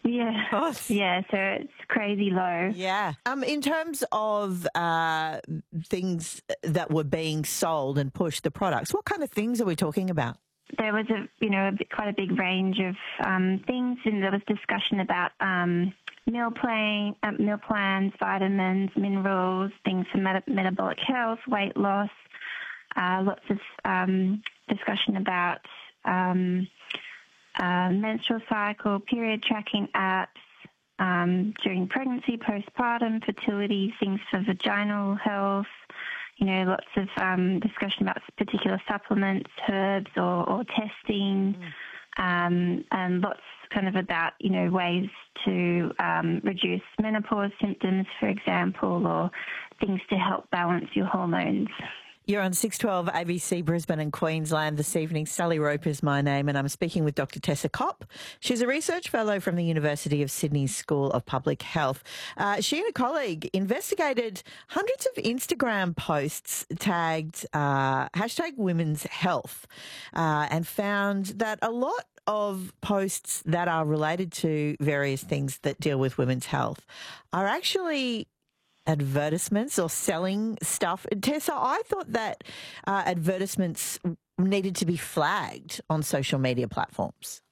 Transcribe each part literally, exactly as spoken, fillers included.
Yeah, Oh. yeah. So it's crazy low. Yeah. Um, in terms of uh, things that were being sold and pushed, the products, what kind of things are we talking about? There was a, you know, a bit, quite a big range of um, things, and there was discussion about um, meal plan, uh, meal plans, vitamins, minerals, things for meta- metabolic health, weight loss. Uh, lots of um, discussion about um, uh, menstrual cycle, period tracking apps um, during pregnancy, postpartum, fertility, things for vaginal health. You know, lots of um, discussion about particular supplements, herbs, or, or testing, mm. um, and lots kind of about, you know, ways to um, reduce menopause symptoms, for example, or things to help balance your hormones. You're on six twelve A B C Brisbane and Queensland this evening. Sally Rope is my name, and I'm speaking with Doctor Tessa Kopp. She's a research fellow from the University of Sydney School of Public Health. Uh, she and a colleague investigated hundreds of Instagram posts tagged uh, hashtag women's health uh, and found that a lot of posts that are related to various things that deal with women's health are actually advertisements or selling stuff. Tessa, I thought that uh, advertisements needed to be flagged on social media platforms.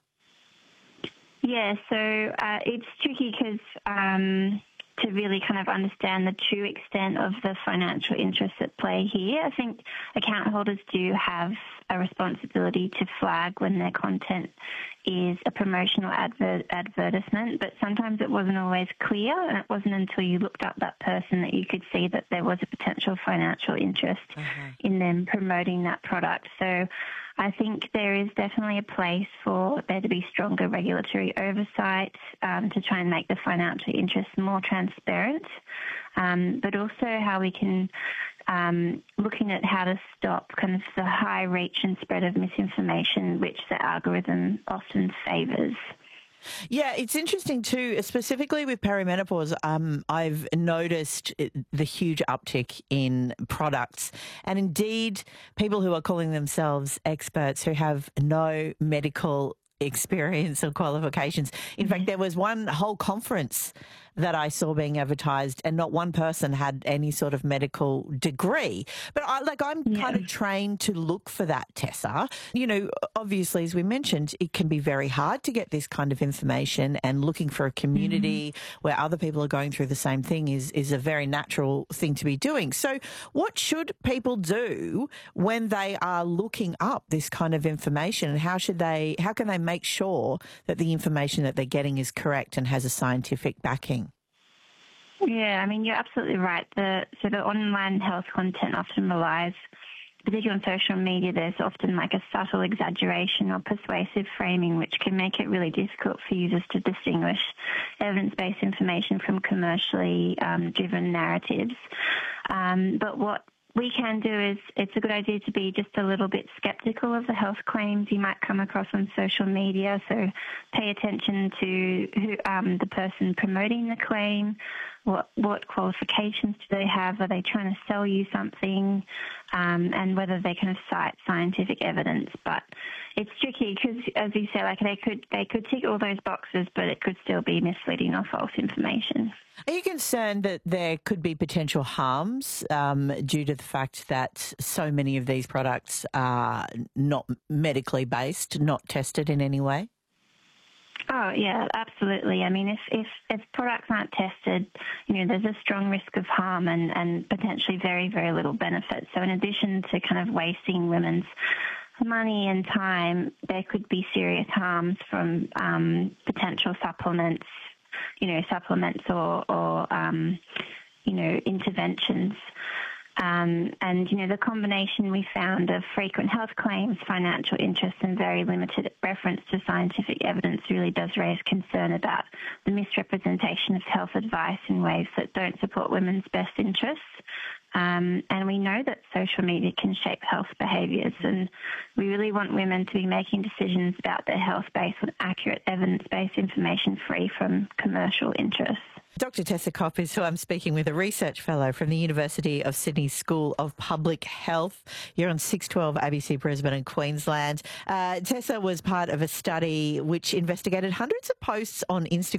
Yeah, so uh, it's tricky because um, to really kind of understand the true extent of the financial interests at play here, I think account holders do have a responsibility to flag when their content is a promotional adver- advertisement, but sometimes it wasn't always clear, and it wasn't until you looked up that person that you could see that there was a potential financial interest uh-huh. in them promoting that product. So I think there is definitely a place for there to be stronger regulatory oversight um, to try and make the financial interests more transparent, um, but also how we can Um, looking at how to stop kind of the high reach and spread of misinformation, which the algorithm often favours. Yeah, it's interesting too, specifically with perimenopause. Um, I've noticed the huge uptick in products, and indeed people who are calling themselves experts who have no medical experience or qualifications. In mm-hmm. fact, there was one whole conference that I saw being advertised, and not one person had any sort of medical degree. But I, like, I'm yeah. kind of trained to look for that, Tessa. You know, obviously, as we mentioned, it can be very hard to get this kind of information, and looking for a community mm-hmm. where other people are going through the same thing is, is a very natural thing to be doing. So what should people do when they are looking up this kind of information, and how should they, how can they make sure that the information that they're getting is correct and has a scientific backing? Yeah, I mean, you're absolutely right. The, so the online health content often relies, particularly on social media, there's often like a subtle exaggeration or persuasive framing, which can make it really difficult for users to distinguish evidence-based information from commercially um, driven narratives. Um, but what we can do is, it's a good idea to be just a little bit skeptical of the health claims you might come across on social media. So pay attention to who um, the person promoting the claim. What what qualifications do they have? Are they trying to sell you something? Um, and whether they kind of cite scientific evidence. But it's tricky because, as you say, like they could they could tick all those boxes, but it could still be misleading or false information. Are you concerned that there could be potential harms um, due to the fact that so many of these products are not medically based, not tested in any way? Oh, yeah, absolutely. I mean, if, if, if products aren't tested, you know, there's a strong risk of harm and, and potentially very, very little benefit. So in addition to kind of wasting women's money and time, there could be serious harms from um, potential supplements, you know, supplements or, or um, you know, interventions. Um, and, you know, the combination we found of frequent health claims, financial interest, and very limited reference to scientific evidence really does raise concern about the misrepresentation of health advice in ways that don't support women's best interests. Um, and we know that social media can shape health behaviours, and we really want women to be making decisions about their health based on accurate evidence-based information free from commercial interests. Doctor Tessa Kopp is who I'm speaking with, a research fellow from the University of Sydney School of Public Health. You're on six twelve A B C Brisbane and Queensland. Uh, Tessa was part of a study which investigated hundreds of posts on Instagram